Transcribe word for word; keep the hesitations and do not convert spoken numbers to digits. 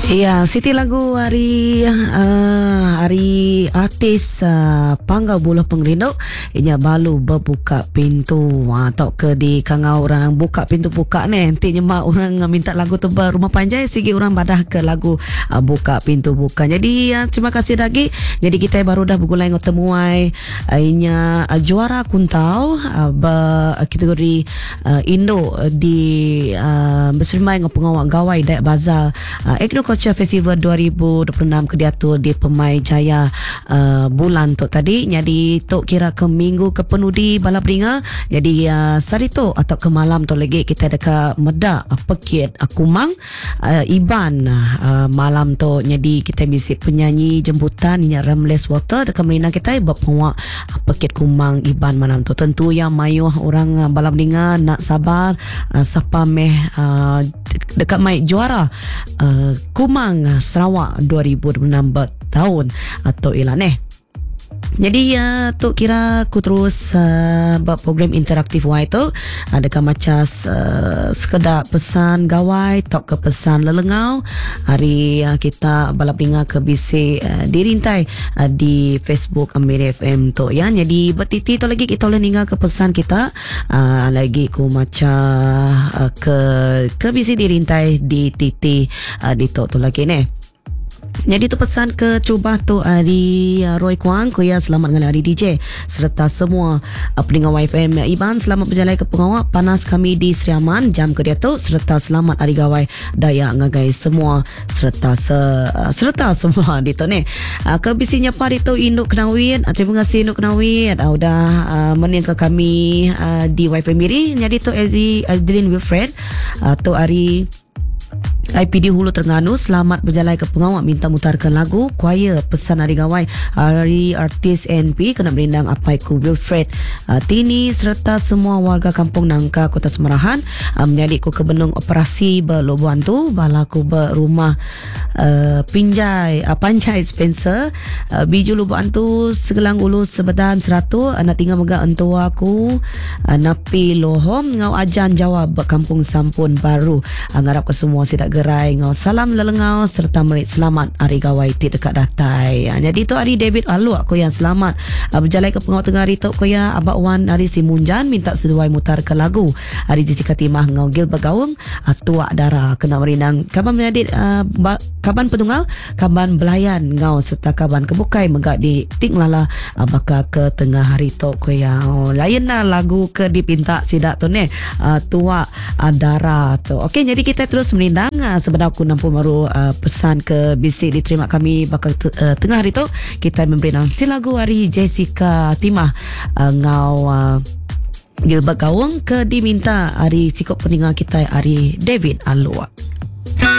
Ya, Siti lagu hari uh, hari artis uh, Panggau Buloh Pengerinduk inya balu berbuka pintu atau ke di kangau orang buka pintu buka ni nantinya mak orang minta lagu tu Rumah Panjai sigi orang badah ke lagu uh, buka pintu buka. Jadi uh, terima kasih lagi. Jadi kita baru dah bergulai ngau temuai uh, inya uh, juara kuntau uh, ber kategori uh, Indo di uh, bersermai ngau pengawal gawai Dayak Bazar uh, Agriculture Festival dua ribu dua puluh enam ke diatur di Pemai Jaya uh, bulan tu tadi. Jadi tu kira ke minggu ke penuh di Balapringa. Jadi uh, sari tu atau ke malam tu lagi kita dekat Medak uh, Pekit uh, Kumang uh, Iban uh, malam tu. Jadi kita bisik penyanyi jemputan inya Ramles Water dekat Merina kita berpawak uh, Pekit Kumang Iban malam tu. Tentu yang mayuh orang uh, Balapringa nak sabar uh, siapa meh uh, dekat mai juara uh, Kumang Sarawak dua ribu dua puluh enam bertahun atau ilan eh. Jadi ya tu kira aku terus uh, buat program interaktif wai tu adakah macam uh, sekedar pesan gawai tok ke pesan lelengau hari uh, kita balapringa ke bisi uh, dirintai uh, di Facebook Amir F M tu ya. Jadi bertiti tu lagi kita boleh tinggal ke pesan kita uh, lagi ku macam uh, ke ke bisi dirintai di titi uh, di tu tu lagi ni. Jadi tu pesan ke cuba tu hari uh, Roy Kuang ku ya selamat dengan hari D J serta semua uh, pendengar Y F M Iban selamat berjalan ke pengawal panas kami di Sri Aman jam ke dia tu serta selamat hari gawai Dayak ngagai semua serta se, uh, serta semua di tu ni uh, ke bisinya pari tu Induk Kenawin uh, terima kasih Induk Kenawin uh, udah uh, mening ke kami uh, di Y F M Miri. Jadi tu Adri Adrian Wilfred uh, tu hari I P D Hulu Terengganu selamat berjalan ke pengawal minta mutarkan lagu choir pesan hari gawai hari artis N P kena berindang apai ku Wilfred uh, Tini serta semua warga kampung Nangka Kota Semarahan uh, menjadi ku kebenung operasi berlobuan tu balaku berumah uh, pinjai uh, Panjai Spencer uh, biju lobuan tu segelang ulu sebedan seratu uh, nak tinggal mega entua aku uh, napi lohom ngau ajan jawab kampung Sampun Baru uh, ngarap ke semua sidak gerai ngau salam lelengau serta merit selamat hari gawai ti dekat datai. Ha, jadi tu hari David Alu aku yang selamat uh, berjalan ke pengawal tengah hari tu aku ya abak wan hari si Munjan minta seduai mutar ke lagu hari Jessica Timah ngau Gil Bergaung uh, tuak darah kena merinang kaban menyadit uh, kaban penunggal kaban belayan ngau serta kaban kebukai megak di ting lala uh, bakal ke tengah hari tu aku ya oh, lain lah lagu ke dipinta sidak tu ni uh, tuak uh, darah tu. Okey, jadi kita terus merindang sebenarnya aku nampu baru uh, pesan ke bisik diterima kami bakal t- uh, tengah hari tu kita memberi nasi lagu hari Jessica Timah uh, ngau uh, Gilbert Gawang ke diminta hari sikap peninggal kita hari David Alua.